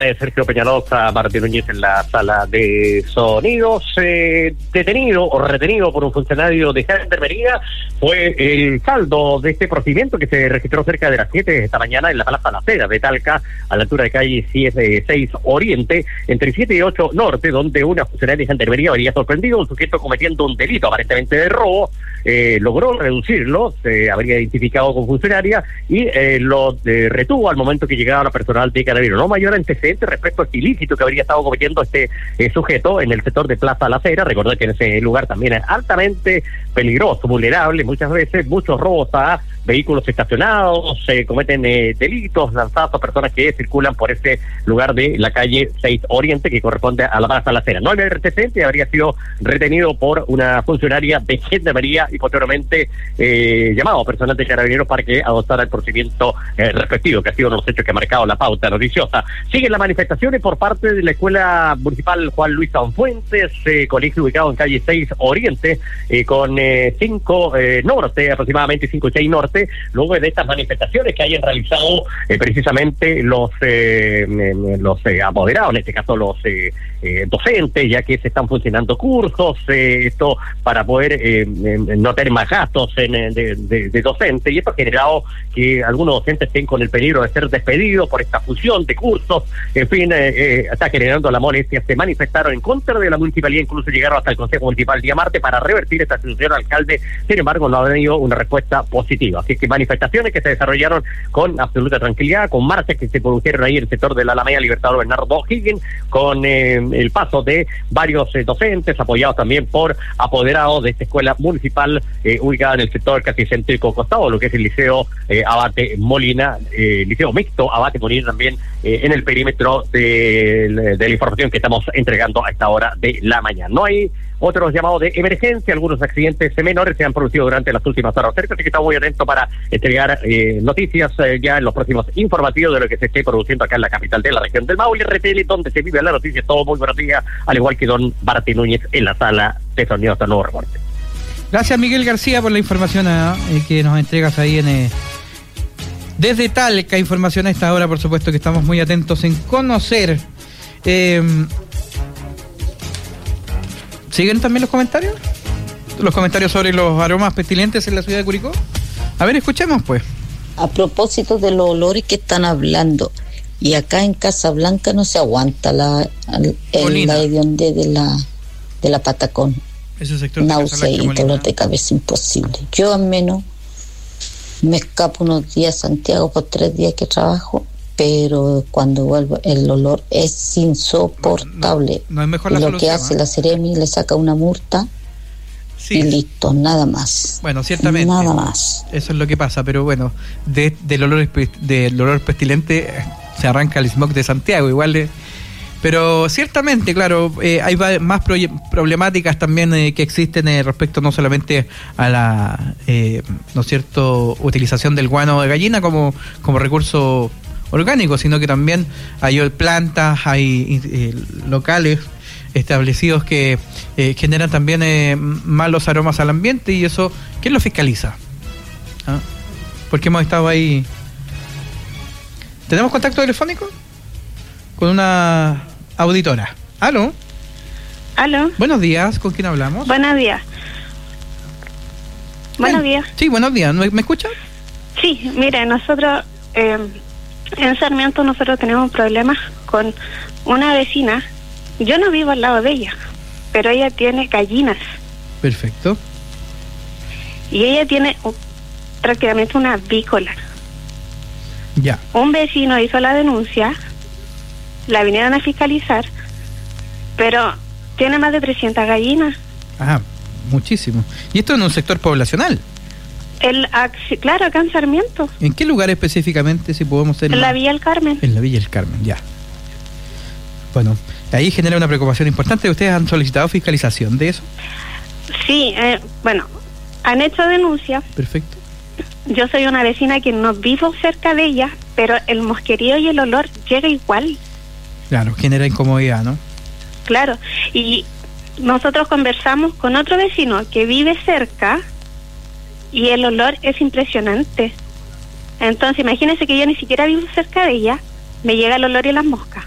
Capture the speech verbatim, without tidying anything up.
Sergio Peñalosa, Martín Núñez en la sala de sonidos. Eh, detenido o retenido por un funcionario de Gendarmería fue el saldo de este procedimiento que se registró cerca de las siete de esta mañana en la Plaza La Cera de Talca, a la altura de calle seis Oriente, entre siete y ocho Norte, donde una funcionaria de Gendarmería habría sorprendido a un sujeto cometiendo un delito aparentemente de robo. Eh, logró reducirlo, se habría identificado con funcionaria y eh, lo eh, retuvo al momento que llegaba la personal de Carabineros. No mayor antecedente respecto al ilícito que habría estado cometiendo este eh, sujeto en el sector de Plaza La Cera. Recordad que en ese lugar también es altamente peligroso, vulnerable, muchas veces muchos robos a vehículos estacionados, se eh, cometen eh, delitos lanzados a personas que circulan por ese lugar de la calle seis Oriente, que corresponde a la Plaza La Cera. No había antecedente, habría sido retenido por una funcionaria de Gendarmería y posteriormente eh, llamado a personal de Carabineros para que adoptara el procedimiento eh, respectivo, que ha sido uno de los hechos que ha marcado la pauta noticiosa. Siguen las manifestaciones por parte de la Escuela Municipal Juan Luis Sanfuentes, eh, colegio ubicado en calle seis Oriente, eh, con eh, cinco eh, Norte, aproximadamente cinco y seis Norte, luego de estas manifestaciones que hayan realizado eh, precisamente los eh, los eh, apoderados, en este caso los eh, eh, docentes, ya que se están funcionando cursos, eh, esto para poder eh, no tener más gastos en, de, de, de docentes, y esto ha generado que algunos docentes estén con el peligro de ser despedidos por esta fusión de cursos. En fin, eh, eh, está generando la molestia. Se manifestaron en contra de la municipalidad, incluso llegaron hasta el Consejo Municipal el día martes para revertir esta situación al alcalde. Sin embargo, no ha tenido una respuesta positiva. Así que manifestaciones que se desarrollaron con absoluta tranquilidad, con marchas que se produjeron ahí en el sector de la Alameda Libertador Bernardo O'Higgins, con eh, el paso de varios eh, docentes, apoyados también por apoderados de esta escuela municipal eh, ubicada en el sector casi céntrico costado, lo que es el Liceo eh, Abate Molina, eh, Liceo Mixto Abate Molina, también eh, en el perímetro de, de la información que estamos entregando a esta hora de la mañana. No hay otros llamados de emergencia, algunos accidentes menores se han producido durante las últimas horas cerca, así que estamos muy atentos para entregar eh, noticias eh, ya en los próximos informativos de lo que se esté produciendo acá en la capital de la región del Maule, R T L, donde se vive la noticia. Todo muy buenos días, al igual que don Martín Núñez en la sala de sonido. Hasta nuevo reporte. Gracias, Miguel García, por la información eh, que nos entregas ahí en eh, desde Talca. Información a esta hora, por supuesto que estamos muy atentos en conocer. Eh, ¿Siguen también los comentarios? Los comentarios sobre los aromas pestilentes en la ciudad de Curicó. A ver, escuchemos pues. A propósito de los olores que están hablando, y acá en Casablanca no se aguanta la el, la hedionde de la de la Patacón. Ese sector náusea y dolor de cabeza imposible. Yo al menos me escapo unos días a Santiago por tres días que trabajo, pero cuando vuelvo el olor es insoportable. No, no, no es mejor y la lo solución, que hace ¿eh? la Seremi, le saca una multa. Sí. Y listo, nada más. Bueno, ciertamente. Nada más. Eso es lo que pasa, pero bueno, de, del olor del olor pestilente se arranca el smog de Santiago, igual de, pero ciertamente, claro, eh, hay más pro, problemáticas también eh, que existen eh, respecto no solamente a la, eh, ¿no es cierto?, utilización del guano de gallina como, como recurso orgánico, sino que también hay plantas, hay eh, locales establecidos que eh, generan también eh, malos aromas al ambiente, y eso, ¿quién lo fiscaliza? ¿Ah? Porque hemos estado ahí. ¿Tenemos contacto telefónico? Con una auditora. ¿Aló? ¿Aló? Buenos días, ¿con quién hablamos? Buenos días. Buenos días. Sí, buenos días. ¿Me, me escuchan? Sí, mire, nosotros eh, en Sarmiento nosotros tenemos problemas con una vecina. Yo no vivo al lado de ella, pero ella tiene gallinas. Perfecto. Y ella tiene uh, prácticamente una avícola. Ya. Un vecino hizo la denuncia, la vinieron a fiscalizar, pero tiene más de trescientas gallinas. Ah, muchísimo. ¿Y esto en un sector poblacional? El, claro, acá en Sarmiento. ¿En qué lugar específicamente, si podemos ser? En la Villa del Carmen. En la Villa del Carmen, ya. Bueno, ahí genera una preocupación importante. ¿Ustedes han solicitado fiscalización de eso? Sí, eh, bueno, han hecho denuncia. Perfecto. Yo soy una vecina que no vivo cerca de ella, pero el mosquerío y el olor llega igual. Claro, genera incomodidad, ¿no? Claro, y nosotros conversamos con otro vecino que vive cerca y el olor es impresionante. Entonces, imagínense que yo ni siquiera vivo cerca de ella, me llega el olor y las moscas.